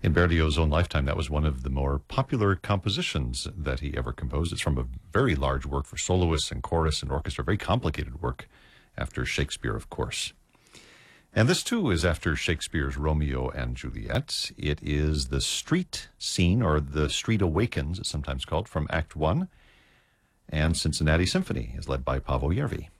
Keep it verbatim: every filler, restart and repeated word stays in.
In Berlioz's own lifetime, that was one of the more popular compositions that he ever composed. It's from a very large work for soloists and chorus and orchestra, very complicated work after Shakespeare, of course. And this, too, is after Shakespeare's Romeo and Juliet. It is the street scene, or the Street Awakens, it's sometimes called, from Act One. And Cincinnati Symphony is led by Paavo Järvi.